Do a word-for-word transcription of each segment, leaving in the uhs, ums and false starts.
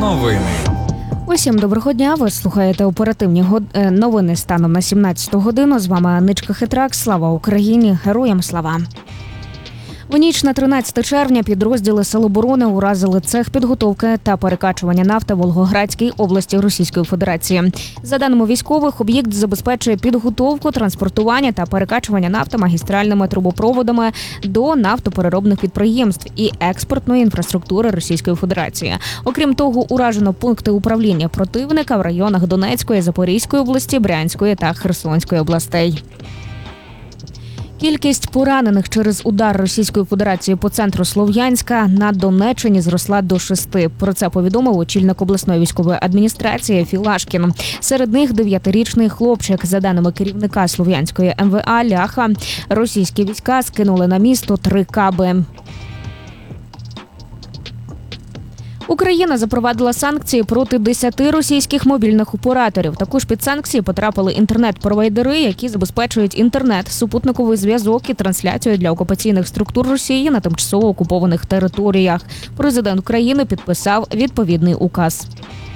Новини. Усім доброго дня. Ви слухаєте оперативні год... новини станом на сімнадцяту годину. З вами Аничка Хитрак. Слава Україні! Героям слава! В ніч на тринадцяте червня підрозділи Сил оборони уразили цех підготовки та перекачування нафти в Волгоградській області Російської Федерації. За даними військових, об'єкт забезпечує підготовку, транспортування та перекачування нафти магістральними трубопроводами до нафтопереробних підприємств і експортної інфраструктури Російської Федерації. Окрім того, уражено пункти управління противника в районах Донецької, Запорізької області, Брянської та Херсонської областей. Кількість поранених через удар Російської Федерації по центру Слов'янська на Донеччині зросла до шести. Про це повідомив очільник обласної військової адміністрації Філашкін. Серед них дев'ятирічний хлопчик. За даними керівника Слов'янської ем ве а Ляха, російські війська скинули на місто три каби. Україна запровадила санкції проти десяти російських мобільних операторів. Також під санкції потрапили інтернет-провайдери, які забезпечують інтернет, супутниковий зв'язок і трансляцію для окупаційних структур Росії на тимчасово окупованих територіях. Президент України підписав відповідний указ.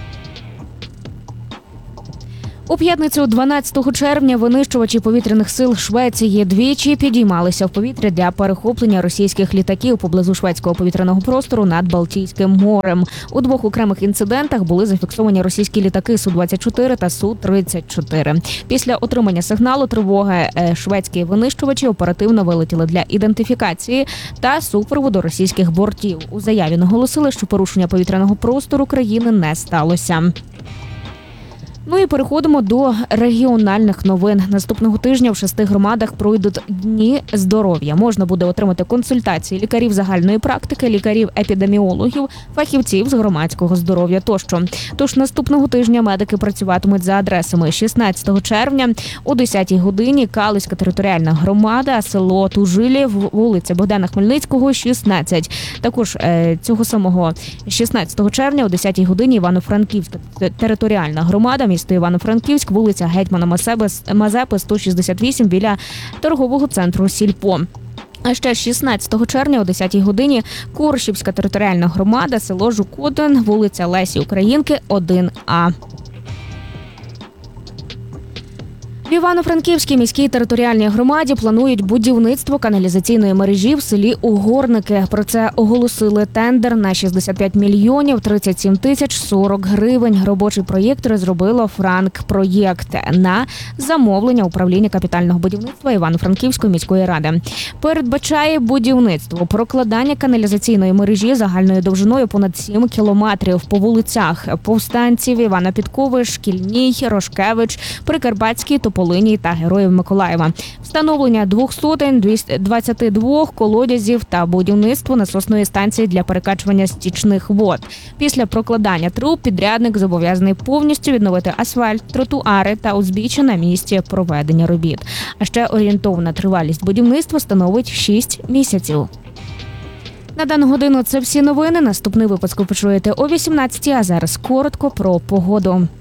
У п'ятницю дванадцятого червня винищувачі повітряних сил Швеції двічі підіймалися в повітря для перехоплення російських літаків поблизу шведського повітряного простору над Балтійським морем. У двох окремих інцидентах були зафіксовані російські літаки Су двадцять чотири та Су тридцять чотири. Після отримання сигналу тривоги шведські винищувачі оперативно вилетіли для ідентифікації та супроводу російських бортів. У заяві наголосили, що порушення повітряного простору країни не сталося. Ну і переходимо до регіональних новин. Наступного тижня в шести громадах пройдуть дні здоров'я. Можна буде отримати консультації лікарів загальної практики, лікарів-епідеміологів, фахівців з громадського здоров'я тощо. Тож наступного тижня медики працюватимуть за адресами: шістнадцятого червня о десятій годині Калузька територіальна громада, село Тужилів, вулиця Богдана Хмельницького, шістнадцять. Також е, цього самого шістнадцятого червня о десятій годині Івано-Франківська територіальна громада, місто Івано-Франківськ, вулиця Гетьмана Мазепи, сто шістдесят вісім, біля торгового центру «Сільпо». А ще шістнадцятого червня о десятій годині Коршівська територіальна громада, село Жукотин, вулиця Лесі Українки, один А. В Івано-Франківській міській територіальній громаді планують будівництво каналізаційної мережі в селі Угорники. Про це оголосили тендер на шістдесят п'ять мільйонів тридцять сім тисяч сорок гривень. Робочий проєкт розробило Франк-проєкт на замовлення управління капітального будівництва Івано-Франківської міської ради. Передбачає будівництво прокладання каналізаційної мережі загальною довжиною понад сім кілометрів по вулицях Повстанців, Івана Підкови, Шкільній, Рошкевич, Прикарпатській, Тополиній та Героїв Миколаєва. Встановлення двох сотень двадцяти двох колодязів та будівництво насосної станції для перекачування стічних вод. Після прокладання труб підрядник зобов'язаний повністю відновити асфальт, тротуари та узбіччя на місці проведення робіт. А ще орієнтовна тривалість будівництва становить шість місяців. На дану годину це всі новини. Наступний випуск ви почуєте о вісімнадцятій, а зараз коротко про погоду.